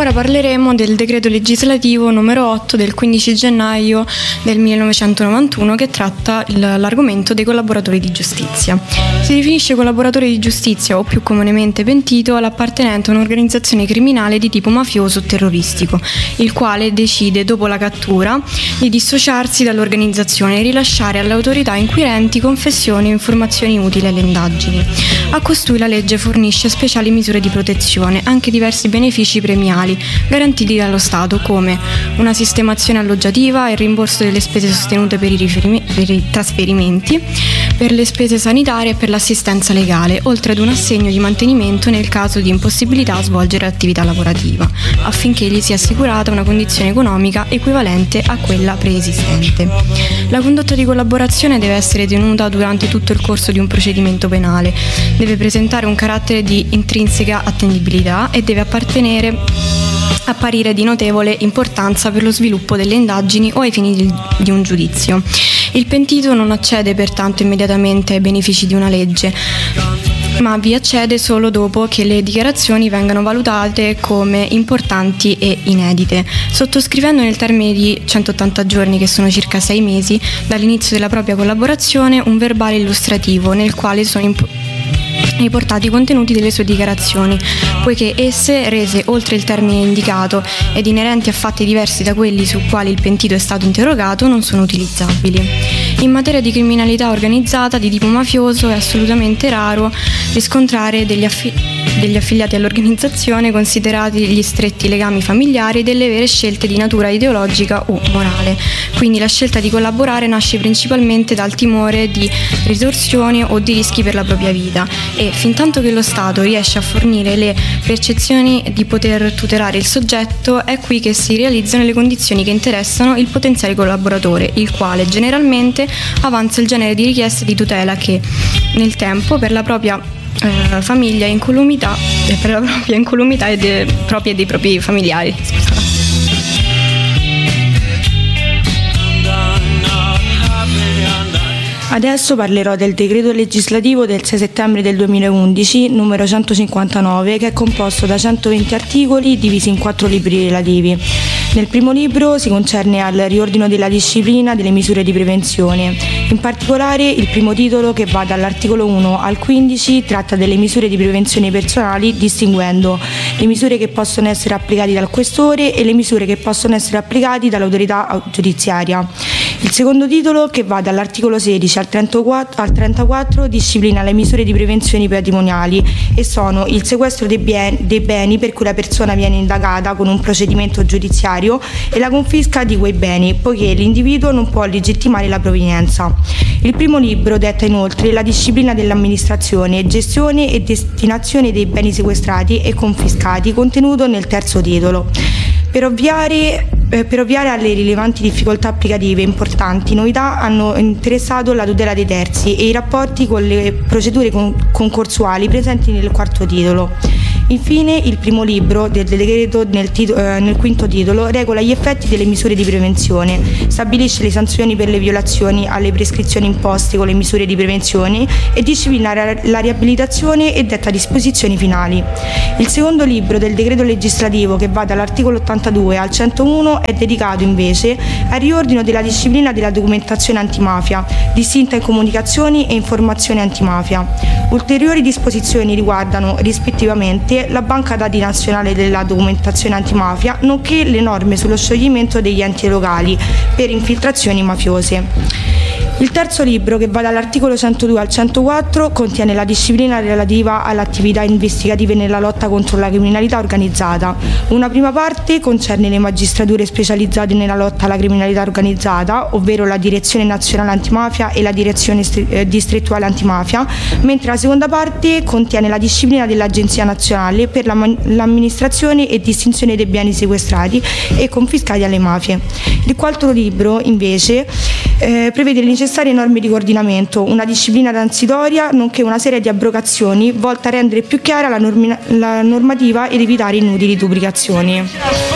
Ora parleremo del decreto legislativo numero 8 del 15 gennaio del 1991 che tratta l'argomento dei collaboratori di giustizia. Si definisce collaboratore di giustizia o più comunemente pentito l'appartenente a un'organizzazione criminale di tipo mafioso o terroristico, il quale decide dopo la cattura di dissociarsi dall'organizzazione e rilasciare alle autorità inquirenti confessioni o informazioni utili alle indagini. A costui la legge fornisce speciali misure di protezione, anche diversi benefici premiali garantiti dallo Stato come una sistemazione alloggiativa, il rimborso delle spese sostenute per i trasferimenti, per le spese sanitarie e per l'assistenza legale, oltre ad un assegno di mantenimento nel caso di impossibilità a svolgere attività lavorativa, affinché gli sia assicurata una condizione economica equivalente a quella preesistente. La condotta di collaborazione deve essere tenuta durante tutto il corso di un procedimento penale, deve presentare un carattere di intrinseca attendibilità e deve apparire di notevole importanza per lo sviluppo delle indagini o ai fini di un giudizio. Il pentito non accede pertanto immediatamente ai benefici di una legge, ma vi accede solo dopo che le dichiarazioni vengano valutate come importanti e inedite, sottoscrivendo nel termine di 180 giorni, che sono circa 6 mesi, dall'inizio della propria collaborazione, un verbale illustrativo nel quale sono riportati i contenuti delle sue dichiarazioni, poiché esse, rese oltre il termine indicato ed inerenti a fatti diversi da quelli su quali il pentito è stato interrogato, non sono utilizzabili. In materia di criminalità organizzata di tipo mafioso è assolutamente raro riscontrare degli affiliati all'organizzazione considerati gli stretti legami familiari e delle vere scelte di natura ideologica o morale. Quindi la scelta di collaborare nasce principalmente dal timore di ritorsioni o di rischi per la propria vita e fintanto che lo Stato riesce a fornire le percezioni di poter tutelare il soggetto, è qui che si realizzano le condizioni che interessano il potenziale collaboratore, il quale generalmente avanza il genere di richieste di tutela che nel tempo per la propria famiglia incolumità e per la propria incolumità e propria dei propri familiari. Adesso parlerò del decreto legislativo del 6 settembre del 2011, numero 159, che è composto da 120 articoli divisi in 4 libri relativi. Nel primo libro si concerne al riordino della disciplina delle misure di prevenzione. In particolare il primo titolo, che va dall'articolo 1 al 15, tratta delle misure di prevenzione personali, distinguendo le misure che possono essere applicate dal questore e le misure che possono essere applicate dall'autorità giudiziaria. Il secondo titolo, che va dall'articolo 16 al 34, disciplina le misure di prevenzione patrimoniali e sono il sequestro dei beni per cui la persona viene indagata con un procedimento giudiziario e la confisca di quei beni, poiché l'individuo non può legittimare la provenienza. Il primo libro detta inoltre la disciplina dell'amministrazione, gestione e destinazione dei beni sequestrati e confiscati, contenuto nel terzo titolo. Per ovviare alle rilevanti difficoltà applicative, importanti novità hanno interessato la tutela dei terzi e i rapporti con le procedure concorsuali presenti nel quarto titolo. Infine, il primo libro del decreto nel quinto titolo regola gli effetti delle misure di prevenzione, stabilisce le sanzioni per le violazioni alle prescrizioni imposte con le misure di prevenzione e disciplina la riabilitazione e detta disposizioni finali. Il secondo libro del decreto legislativo, che va dall'articolo 82 al 101, è dedicato invece al riordino della disciplina della documentazione antimafia, distinta in comunicazioni e informazioni antimafia. Ulteriori disposizioni riguardano rispettivamente la banca dati nazionale della documentazione antimafia, nonché le norme sullo scioglimento degli enti locali per infiltrazioni mafiose. Il terzo libro, che va dall'articolo 102 al 104, contiene la disciplina relativa alle attività investigative nella lotta contro la criminalità organizzata. Una prima parte concerne le magistrature specializzate nella lotta alla criminalità organizzata, ovvero la Direzione Nazionale Antimafia e la Direzione Distrettuale Antimafia, mentre la seconda parte contiene la disciplina dell'Agenzia Nazionale per l'amministrazione e distinzione dei beni sequestrati e confiscati alle mafie. Il quarto libro, invece, prevede le necessarie norme di coordinamento, una disciplina transitoria, nonché una serie di abrogazioni volta a rendere più chiara la normativa ed evitare inutili duplicazioni.